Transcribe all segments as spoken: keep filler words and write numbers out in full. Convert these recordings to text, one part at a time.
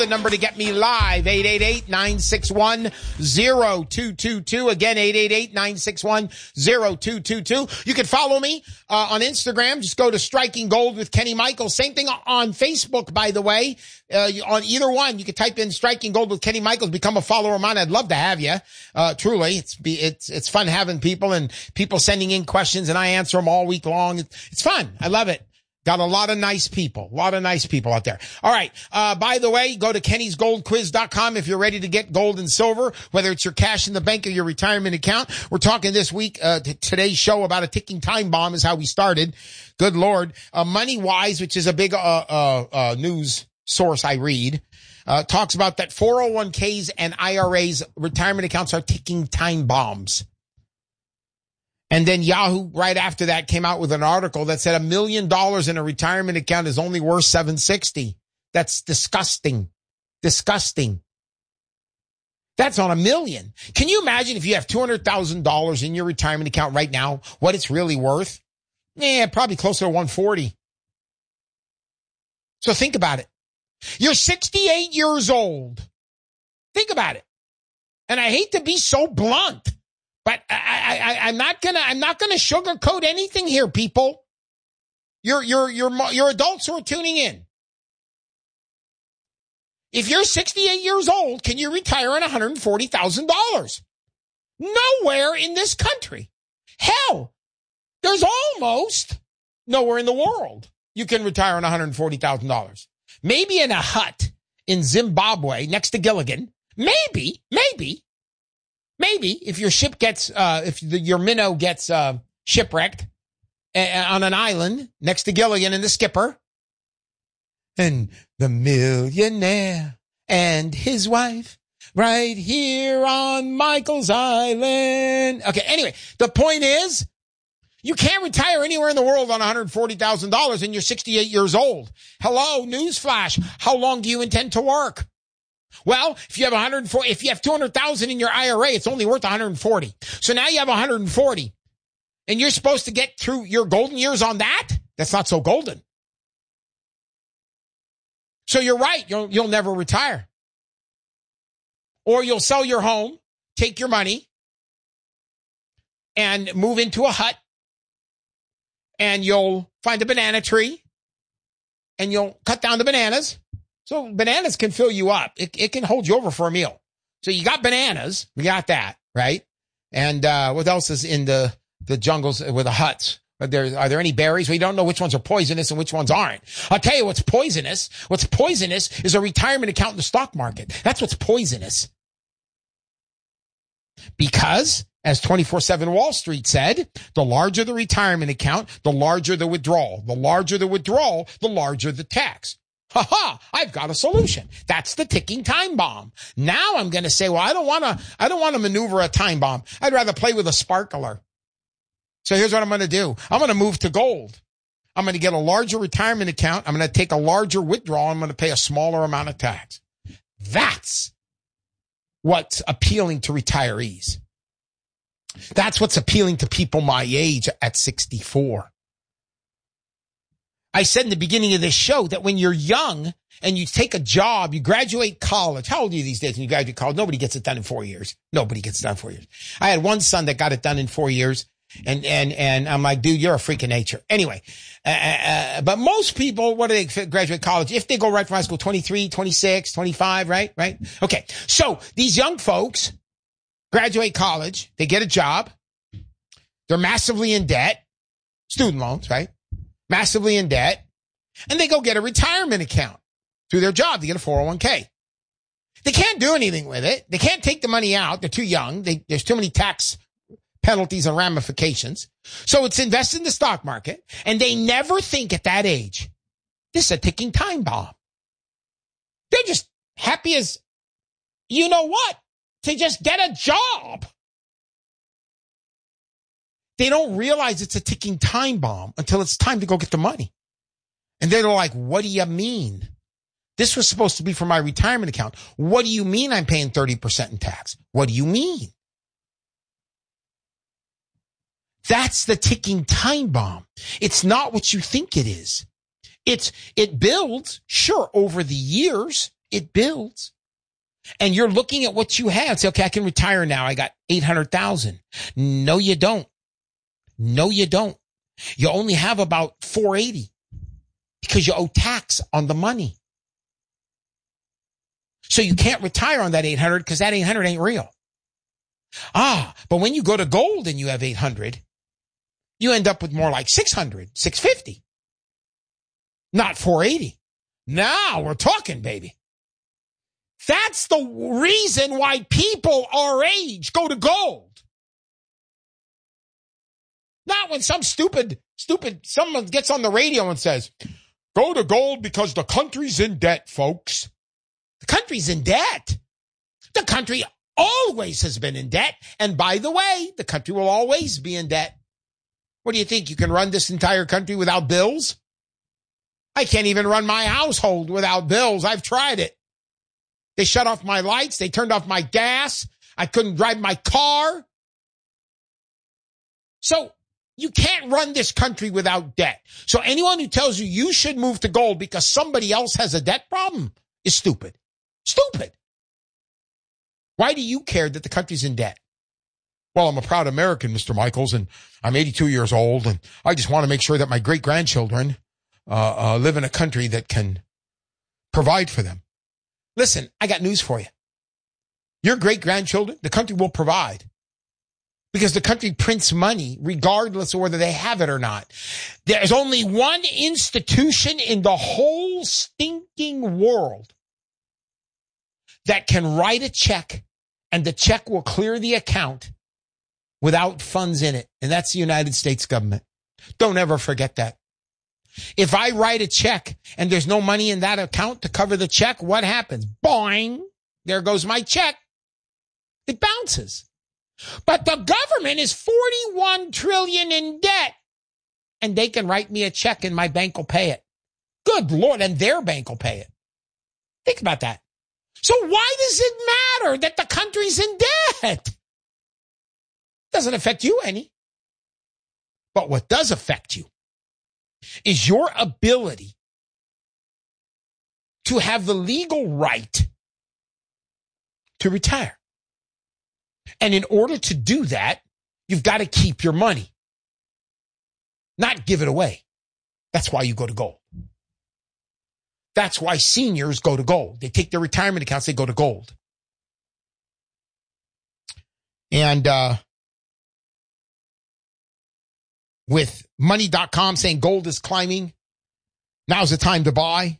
The number to get me live, eight eight eight, nine six one, zero two two two. Again, eight eight eight, nine six one, zero two two two. You can follow me uh, on Instagram. Just go to Striking Gold with Kenny Michaels. Same thing on Facebook, by the way. Uh, on either one, you can type in Striking Gold with Kenny Michaels. Become a follower of mine. I'd love to have you. Uh, truly, it's be, it's it's fun having people and people sending in questions, and I answer them all week long. It's, it's fun. I love it. Got a lot of nice people, a lot of nice people out there. All right. Uh, by the way, go to Kenny's Gold Quiz dot com if you're ready to get gold and silver, whether it's your cash in the bank or your retirement account. We're talking this week, uh, t- today's show about a ticking time bomb is how we started. Good Lord. Uh, MoneyWise, which is a big, uh, uh, uh, news source I read, uh, talks about that four oh one k's and I R A's retirement accounts are ticking time bombs. And then Yahoo, right after that, came out with an article that said a million dollars in a retirement account is only worth seven sixty. That's disgusting. Disgusting. That's on a million. Can you imagine if you have two hundred thousand dollars in your retirement account right now, what it's really worth? Yeah, probably closer to one forty. So think about it. You're sixty-eight years old. Think about it. And I hate to be so blunt. But I, I, I'm not gonna, I'm not gonna sugarcoat anything here, people. You're, you're, you're, you're adults who are tuning in. If you're sixty-eight years old, can you retire on one hundred forty thousand dollars? Nowhere in this country. Hell, there's almost nowhere in the world you can retire on one hundred forty thousand dollars. Maybe in a hut in Zimbabwe next to Gilligan. Maybe, maybe. Maybe if your ship gets, uh, if the, your minnow gets uh, shipwrecked uh, on an island next to Gilligan and the skipper, and the millionaire and his wife right here on Michael's Island. Okay, anyway, the point is, you can't retire anywhere in the world on one hundred forty thousand dollars and you're sixty-eight years old. Hello, newsflash. How long do you intend to work? Well, if you have one hundred forty, if you have two hundred thousand in your I R A, it's only worth one hundred forty. So now you have one hundred forty and you're supposed to get through your golden years on that? That's not so golden. So you're right. You'll, you'll never retire. Or you'll sell your home, take your money and move into a hut and you'll find a banana tree and you'll cut down the bananas. So bananas can fill you up. It, it can hold you over for a meal. So you got bananas. We got that, right? And uh, what else is in the, the jungles with the huts? Are there, are there any berries? We don't know which ones are poisonous and which ones aren't. I'll tell you what's poisonous. What's poisonous is a retirement account in the stock market. That's what's poisonous. Because, as twenty-four seven Wall Street said, the larger the retirement account, the larger the withdrawal. The larger the withdrawal, the larger the tax. Ha ha, I've got a solution. That's the ticking time bomb. Now I'm going to say, well, I don't want to, I don't want to maneuver a time bomb. I'd rather play with a sparkler. So here's what I'm going to do. I'm going to move to gold. I'm going to get a larger retirement account. I'm going to take a larger withdrawal. I'm going to pay a smaller amount of tax. That's what's appealing to retirees. That's what's appealing to people my age at sixty-four. I said in the beginning of this show that when you're young and you take a job, you graduate college. How old are you these days when you graduate college? Nobody gets it done in four years. Nobody gets it done in four years. I had one son that got it done in four years. And, and, and I'm like, dude, you're a freak of nature. Anyway, uh, uh, but most people, what do they graduate college? If they go right from high school, twenty-three, twenty-six, twenty-five, right? Right? Okay. So these young folks graduate college. They get a job. They're massively in debt. Student loans, right? Massively in debt, and they go get a retirement account through their job. They get a four oh one k. They can't do anything with it. They can't take the money out. They're too young. They, there's too many tax penalties and ramifications. So it's invested in the stock market, and they never think at that age, this is a ticking time bomb. They're just happy as you know what to just get a job. They don't realize it's a ticking time bomb until it's time to go get the money. And they're like, what do you mean? This was supposed to be for my retirement account. What do you mean I'm paying thirty percent in tax? What do you mean? That's the ticking time bomb. It's not what you think it is. It's, it builds, sure, over the years. it builds. And you're looking at what you have. Say, okay, I can retire now. I got eight hundred thousand. No, you don't. No, you don't. You only have about four eighty because you owe tax on the money. So you can't retire on that eight hundred because that eight hundred ain't real. Ah, but when you go to gold and you have eight hundred, you end up with more like six hundred, six fifty, not four eighty. Now we're talking, baby. That's the reason why people our age go to gold. Not when some stupid, stupid, someone gets on the radio and says, go to gold because the country's in debt, folks. The country's in debt. The country always has been in debt. And by the way, the country will always be in debt. What do you think? You can run this entire country without bills? I can't even run my household without bills. I've tried it. They shut off my lights. They turned off my gas. I couldn't drive my car. So you can't run this country without debt. So anyone who tells you you should move to gold because somebody else has a debt problem is stupid. Stupid. Why do you care that the country's in debt? Well, I'm a proud American, Mister Michaels, and I'm eighty-two years old, and I just want to make sure that my great-grandchildren uh, uh, live in a country that can provide for them. Listen, I got news for you. Your great-grandchildren, the country will provide because the country prints money regardless of whether they have it or not. There's only one institution in the whole stinking world that can write a check and the check will clear the account without funds in it, and that's the United States government. Don't ever forget that. If I write a check and there's no money in that account to cover the check, what happens? Boing! There goes my check. It bounces. But the government is forty-one trillion dollars in debt, and they can write me a check and my bank will pay it. Good Lord, and their bank will pay it. Think about that. So why does it matter that the country's in debt? Doesn't affect you any. But what does affect you is your ability to have the legal right to retire. And in order to do that, you've got to keep your money, not give it away. That's why you go to gold. That's why seniors go to gold. They take their retirement accounts, they go to gold. And uh, with money dot com saying gold is climbing, now's the time to buy.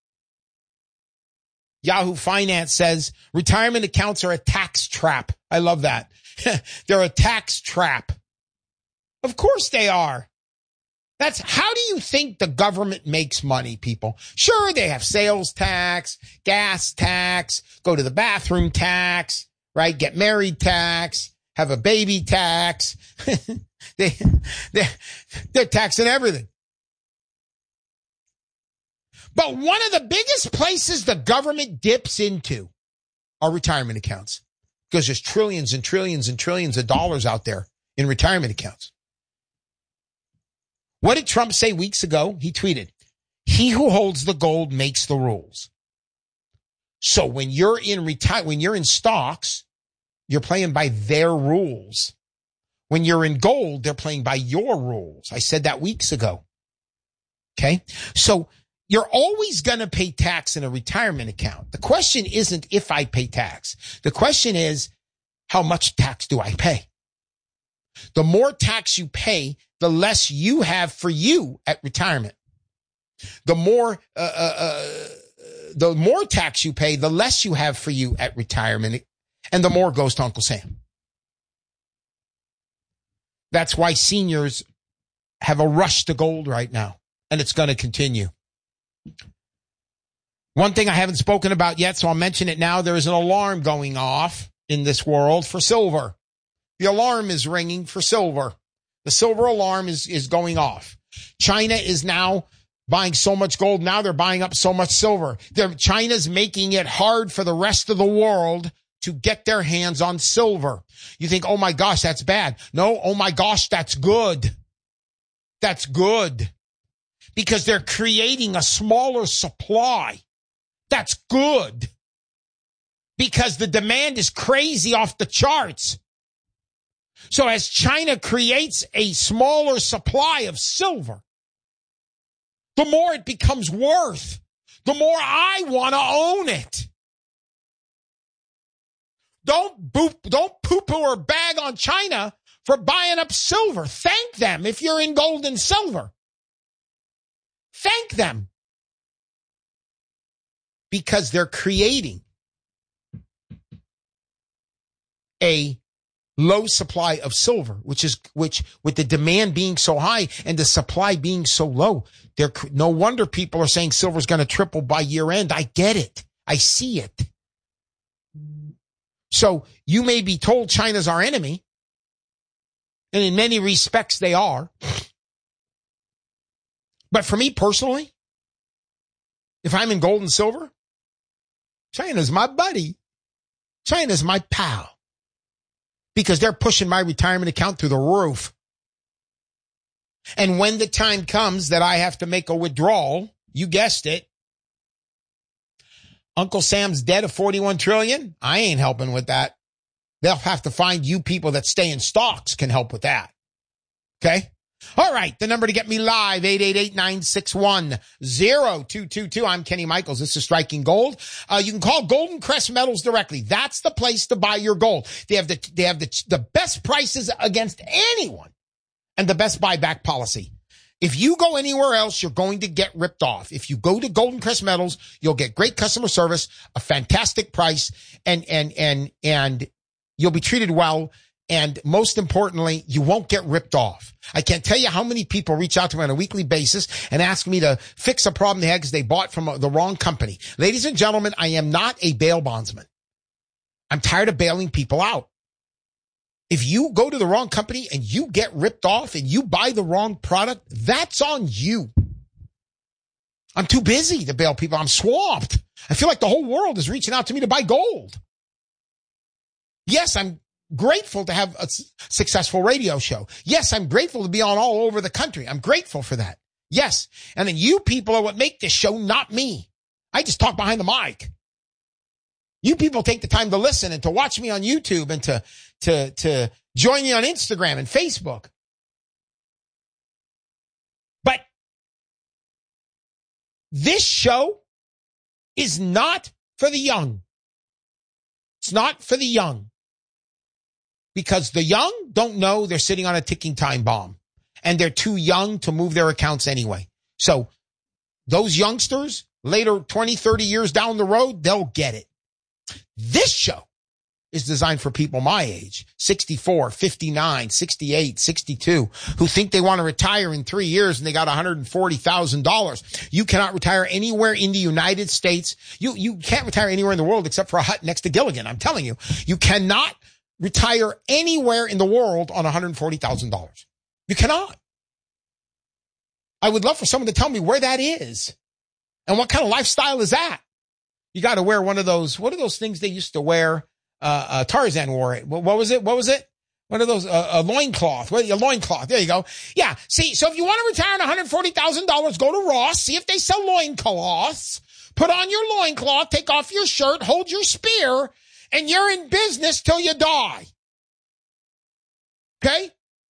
Yahoo Finance says retirement accounts are a tax trap. I love that. They're a tax trap. Of course they are. That's how do you think the government makes money, people? Sure, they have sales tax, gas tax, go to the bathroom tax, right? Get married tax, have a baby tax. they, they, they're taxing everything. But one of the biggest places the government dips into are retirement accounts because there's trillions and trillions and trillions of dollars out there in retirement accounts. What did Trump say weeks ago? He tweeted, he who holds the gold makes the rules. So when you're in retire, when you're in stocks, you're playing by their rules. When you're in gold, they're playing by your rules. I said that weeks ago. Okay. So you're always going to pay tax in a retirement account. The question isn't if I pay tax. The question is, how much tax do I pay? The more tax you pay, the less you have for you at retirement. The more, uh, uh, uh, the more tax you pay, the less you have for you at retirement, and the more goes to Uncle Sam. That's why seniors have a rush to gold right now, and it's going to continue. One thing I haven't spoken about yet, so I'll mention it now. There is an alarm going off in this world for silver. The alarm is ringing for silver. The silver alarm is, is going off. China is now buying so much gold. Now they're buying up so much silver. They're, China's making it hard for the rest of the world to get their hands on silver. You think, oh my gosh, that's bad. No, oh my gosh, that's good. That's good. Because they're creating a smaller supply That's good. Because the demand is crazy off the charts. So as China creates a smaller supply of silver, the more it becomes worth, the more I want to own it. Don't boop, don't poo-poo or bag on China for buying up silver. Thank them if you're in gold and silver. Thank them. Because they're creating a low supply of silver, which is, which with the demand being so high and the supply being so low, there, no wonder people are saying silver's going to triple by year end. I get it. I see it. So you may be told China's our enemy, and in many respects they are. But for me personally, if I'm in gold and silver, China's my buddy. China's my pal. Because they're pushing my retirement account through the roof. And when the time comes that I have to make a withdrawal, you guessed it, Uncle Sam's debt of forty-one trillion dollars, I ain't helping with that. They'll have to find you people that stay in stocks can help with that. Okay? All right, the number to get me live, eight eight eight, nine six one, zero two two two. I'm Kenny Michaels. This is Striking Gold. Uh, you can call Golden Crest Metals directly. That's the place to buy your gold. They have the, they have the, the best prices against anyone and the best buyback policy. If you go anywhere else, you're going to get ripped off. If you go to Golden Crest Metals, you'll get great customer service, a fantastic price, and, and, and, and you'll be treated well. And most importantly, you won't get ripped off. I can't tell you how many people reach out to me on a weekly basis and ask me to fix a problem they had because they bought from the wrong company. Ladies and gentlemen, I am not a bail bondsman. I'm tired of bailing people out. If you go to the wrong company and you get ripped off and you buy the wrong product, that's on you. I'm too busy to bail people. I'm swamped. I feel like the whole world is reaching out to me to buy gold. Yes, I'm grateful to have a successful radio show. Yes, I'm grateful to be on all over the country. I'm grateful for that. Yes. And then you people are what make this show, not me. I just talk behind the mic. You people take the time to listen and to watch me on YouTube and to, to, to join me on Instagram and Facebook. But this show is not for the young. It's not for the young. Because the young don't know they're sitting on a ticking time bomb. And they're too young to move their accounts anyway. So those youngsters, later twenty, thirty years down the road, they'll get it. This show is designed for people my age, sixty-four, fifty-nine, sixty-eight, sixty-two, who think they want to retire in three years and they got one hundred forty thousand dollars. You cannot retire anywhere in the United States. You, you can't retire anywhere in the world except for a hut next to Gilligan. I'm telling you, you cannot retire anywhere in the world on one hundred forty thousand dollars. You cannot. I would love for someone to tell me where that is and what kind of lifestyle is that. You got to wear one of those, what are those things they used to wear? Uh, uh, Tarzan wore it. What, what was it? What was it? One of those, uh, a loincloth. What, a loincloth. There you go. Yeah. See, so if you want to retire on one hundred forty thousand dollars, go to Ross, see if they sell loincloths, put on your loincloth, take off your shirt, hold your spear, and you're in business till you die. Okay?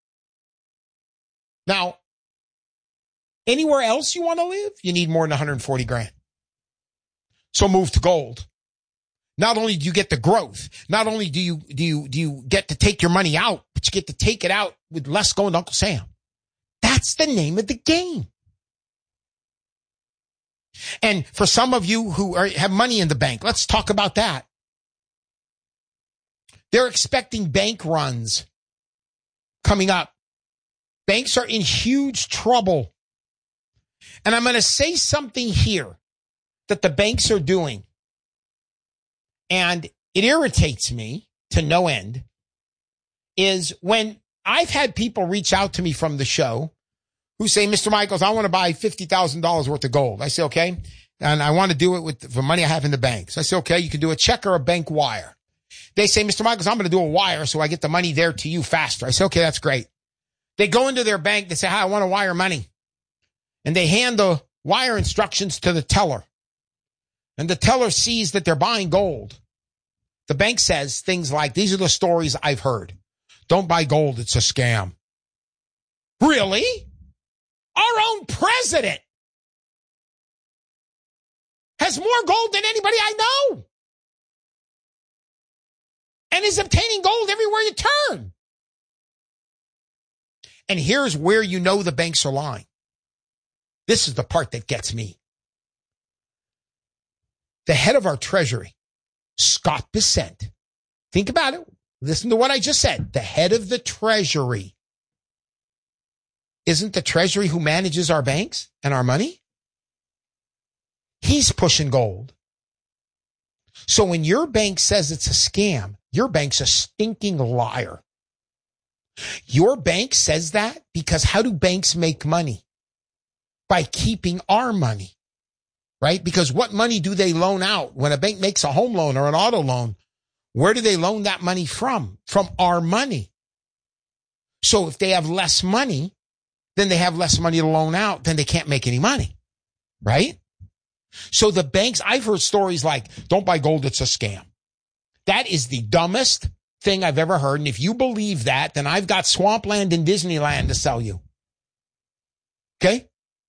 Now, anywhere else you want to live, you need more than one hundred forty grand. So move to gold. Not only do you get the growth, not only do you, do you, do you get to take your money out, but you get to take it out with less going to Uncle Sam. That's the name of the game. And for some of you who are, have money in the bank, let's talk about that. They're expecting bank runs coming up. Banks are in huge trouble. And I'm going to say something here that the banks are doing. And it irritates me to no end, is when I've had people reach out to me from the show who say, Mister Michaels, I want to buy fifty thousand dollars worth of gold. I say, okay. And I want to do it with the money I have in the bank. So I say, okay, you can do a check or a bank wire. They say, Mister Michaels, I'm going to do a wire so I get the money there to you faster. I say, okay, that's great. They go into their bank. They say, hi, I want to wire money. And they hand the wire instructions to the teller. and the teller sees that they're buying gold, the bank says things like, these are the stories I've heard. Don't buy gold. It's a scam. Really? Our own president has more gold than anybody I know and is obtaining gold everywhere you turn. And here's where you know the banks are lying. This is the part that gets me. The head of our Treasury, Scott Bessent, think about it. Listen to what I just said. The head of the Treasury. Isn't the Treasury who manages our banks and our money? He's pushing gold. So when your bank says it's a scam, your bank's a stinking liar. Your bank says that because how do banks make money? By keeping our money, right? Because what money do they loan out? When a bank makes a home loan or an auto loan, where do they loan that money from? From our money. So if they have less money, then they have less money to loan out, then they can't make any money, right? So the banks, I've heard stories like, don't buy gold, it's a scam. That is the dumbest thing I've ever heard. And if you believe that, then I've got swampland and Disneyland to sell you. Okay?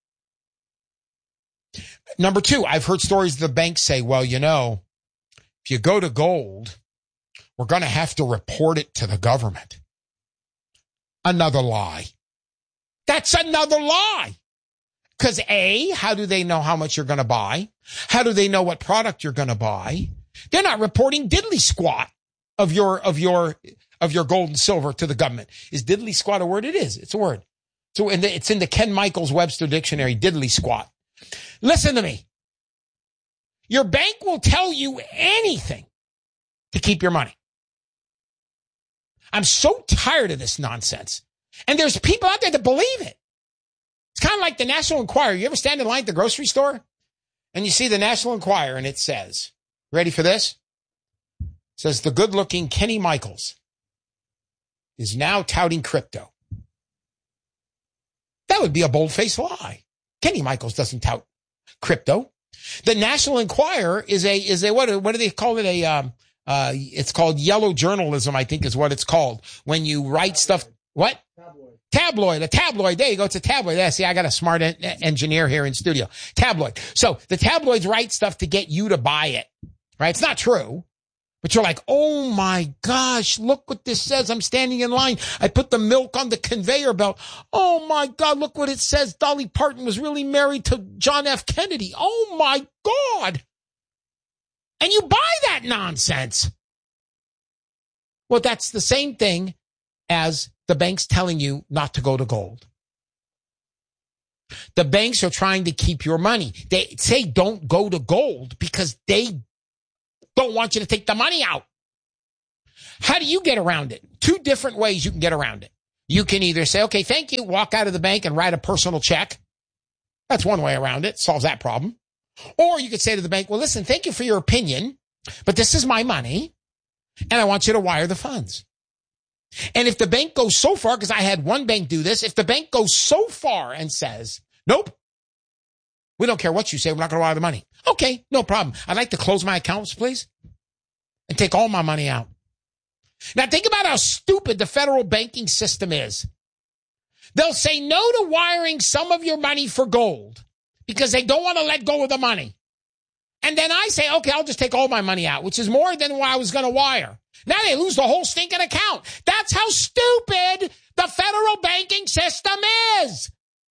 Number two, I've heard stories the banks say, well, you know, if you go to gold, we're going to have to report it to the government. Another lie. That's another lie. Because A, how do they know how much you're going to buy? How do they know what product you're going to buy? They're not reporting diddly squat of your, of your, of your gold and silver to the government. Is diddly squat a word? It is. It's a word. So in the, it's in the Ken Michaels Webster Dictionary, diddly squat. Listen to me. Your bank will tell you anything to keep your money. I'm so tired of this nonsense. And there's people out there that believe it. It's kind of like the National Enquirer. You ever stand in line at the grocery store and you see the National Enquirer and it says, ready for this? It says the good-looking Kenny Michaels is now touting crypto. That would be a bold-faced lie. Kenny Michaels doesn't tout crypto. The National Enquirer is a, is a, what, what do they call it? A, um, uh, it's called yellow journalism, I think is what it's called. When you write stuff, what? Tabloid. Tabloid, a tabloid. There you go. It's a tabloid. Yeah, see, I got a smart en- engineer here in studio. Tabloid. So the tabloids write stuff to get you to buy it, right? It's not true. But you're like, oh my gosh, look what this says. I'm standing in line. I put the milk on the conveyor belt. Oh my God, look what it says. Dolly Parton was really married to John F. Kennedy. Oh my God. And you buy that nonsense. Well, that's the same thing as the banks telling you not to go to gold. The banks are trying to keep your money. They say don't go to gold because they don't want you to take the money out. How do you get around it? Two different ways you can get around it. You can either say, okay, thank you, walk out of the bank and write a personal check. That's one way around it. Solves that problem. Or you could say to the bank, well, listen, thank you for your opinion, but this is my money, and I want you to wire the funds. And if the bank goes so far, because I had one bank do this, if the bank goes so far and says, nope, we don't care what you say, we're not going to wire the money. Okay, no problem. I'd like to close my accounts, please, and take all my money out. Now, think about how stupid the federal banking system is. They'll say no to wiring some of your money for gold because they don't want to let go of the money. And then I say, okay, I'll just take all my money out, which is more than what I was going to wire. Now they lose the whole stinking account. That's how stupid the federal banking system is.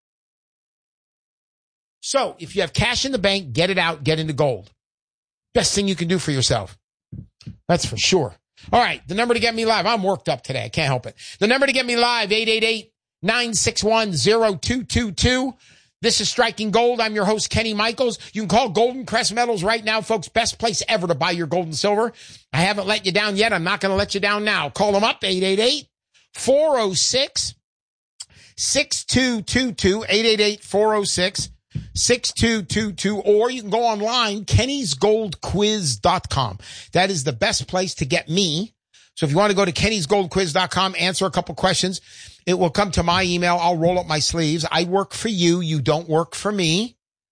So if you have cash in the bank, get it out, get into gold. Best thing you can do for yourself. That's for sure. All right, the number to get me live. I'm worked up today. I can't help it. The number to get me live, eight eight eight, nine six one, zero two two two. This is Striking Gold. I'm your host, Kenny Michaels. You can call Golden Crest Metals right now, folks. Best place ever to buy your gold and silver. I haven't let you down yet. I'm not going to let you down now. Call them up, eight eight eight, four oh six, six two two two, eight eight eight, four oh six, six two two two, or you can go online, kennys gold quiz dot com. That is the best place to get me. So if you want to go to kennys gold quiz dot com, answer a couple questions, it will come to my email. I'll roll up my sleeves. I work for you. You don't work for me,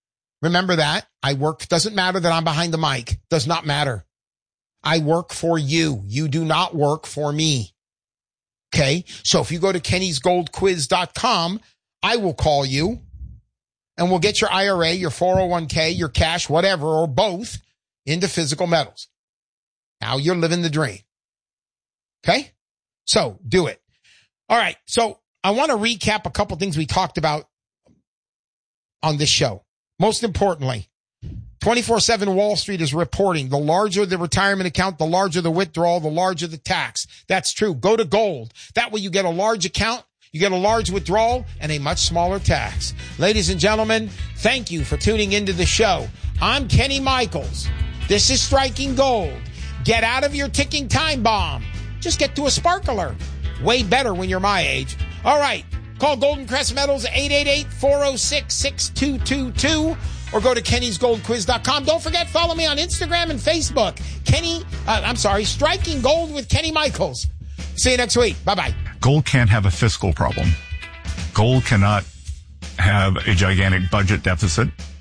Remember that. I work. Doesn't matter that I'm behind the mic. Does not matter. I work for you. You do not work for me. Okay? So if you go to kennys gold quiz dot com, I will call you and we'll get your I R A, your four oh one k, your cash, whatever, or both into physical metals. Now you're living the dream. Okay? So do it. All right. So I want to recap a couple things we talked about on this show. Most importantly, twenty-four seven Wall Street is reporting the larger the retirement account, the larger the withdrawal, the larger the tax. That's true. Go to gold. That way you get a large account, you get a large withdrawal, and a much smaller tax. Ladies and gentlemen, thank you for tuning into the show. I'm Kenny Michaels. This is Striking Gold. Get out of your ticking time bomb. Just get to a sparkler. Way better when you're my age. All right. Call Golden Crest Metals eight eight eight, four oh six, six two two two or go to kennys gold quiz dot com. Don't forget, follow me on Instagram and Facebook. Kenny, uh, I'm sorry, Striking Gold with Kenny Michaels. See you next week. Bye-bye. Gold can't have a fiscal problem. Gold cannot have a gigantic budget deficit.